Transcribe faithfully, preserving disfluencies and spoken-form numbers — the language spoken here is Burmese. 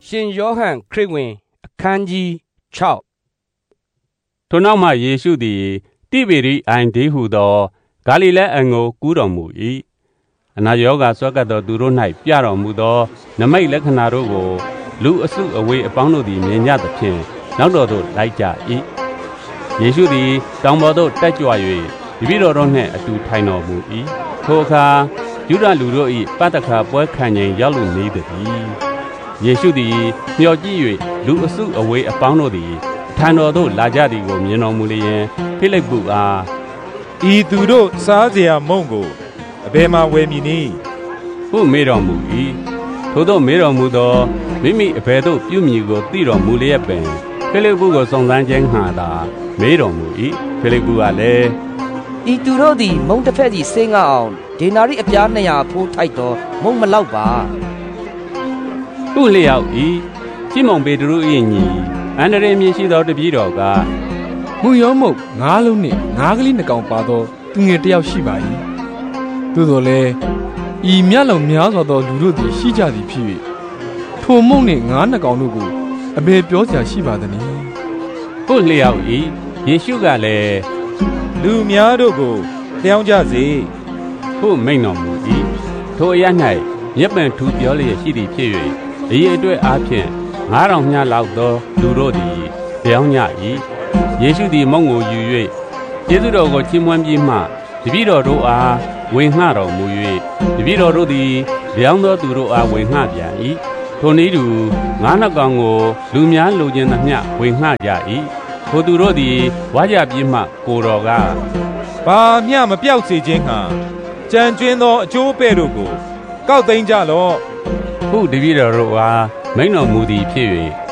ရှင်ယောဟန်ခရစ်ဝင်အခန်းကြီး၆ထိုနောက်မှယေရှုသည်တိဗေရိအိုင်ဒေဟုသောဂါလိလဲအံကိုကူးတော်မူ၏အနာရောဂါဆွဲကပ်သောသူတို့၌ပြတော်မူသောနမိတ်လက္ခဏာတို့ကိုလူအစုအဝေးအပေါင်းတို့သည်မြင်ကြသဖြင့်နောက်တော်သို့လိုက်ကြ၏ယေရှုသည်တောင်ပေါ်သို့တက်ကြွ၍တပည့်တော်တို့နှင့်အတူထိုင်တော်မူ၏ထိုအခါယုဒလူတို့၏ပတ္တခါပွဲခံချိန်ရောက်လူနေသည်ယေရှုသည်မျှော်ကြည့်၍လူအစုအဝေးအပေါင်းတို့သည်ထံတော်သို့လာကြသည်ကိုမြင်တော်မူလျင်ဖိလိပ္ပုအားဤသူတို့စားเสียမုန့်ကိုအဘယ်မှဝယ်မည်နည်းဟုမေးတော်မူ၏ထို့သောမေးတော်မူသောမိမိအဘယ်သို့ပြုမည်ကိုသိတော်မူလျက်ပင်ဖိလိပ္ပုကိုစုံစမ်းခြင်းငှာသာမေးတော်မူ၏ဖိလိပ္ပုကလည်းဤသူတို့သည်မုန့်တစ်ဖက်စီစိမ့်ငှအောင်ဒေနာရိအပြားနှစ်ရာဖိုးထိုက်သောမုန့်မလောက်ပါဟုလျောက်၏ရှိမုန်ပေတရု၏ညီအန္ဒရေမြင်ရှိသောတပည့်တော်ကမုယောမုတ်ငါးလုံးနှင့်ငါးကလေးနှစ်ကောင်ပါသောသူငယ်တစ်ယောက်ရှိပါ၏သို့တော်လည်းဤမြတ်လုံများစွာသောလူတို့သည်ရှိကြသည်ဖြစ်၍ထိုမုန့်နှင့်ငါးနှစ်ကောင်တို့ကိုအဘယ်ပြောစရာရှိပါသနည်းဟုလျောက်၏ယေရှုကလည်းလူများတို့ကိုလျှောင်းကြစေဟုမိန့်တော်မူ၏ထိုအရ၌မြက်ပင်ထူပြောလျက်ရှိသည်ဖြစ်၍အရေးအတွက်အားဖြင့်ငါးထောင်မျှလောက်သောလူတို့သည်လျှောင်းကြ၏ယေရှုသည်မုန့်ကိုယူ၍ကျေးဇူးတော်ကိုချီးမွမ်းပြီးမှတပည့်တော်တို့အားဝင်ငှတော်မူ၍တပည့်တော်တို့သည်လျှောင်းသောသူတို့အားဝင်ငှပြန်၏ထိုနည်းတူငါးနှစ်ကောင်ကိုလူများလိုချင်သမျှဝင်ငှကြ၏ထိုသူတို့သည်ဝါကြပြီးမှကိုတော်ကဘာမျှမပြောက်စေခြင်းဟံကြံကျွင်းသောအကျိုးပဲ့တို့ကိုကောက်သိမ်းကြလော့ဟုတပည့်တော်တို့အားမိန့်တော်မူသည်ဖြစ်၍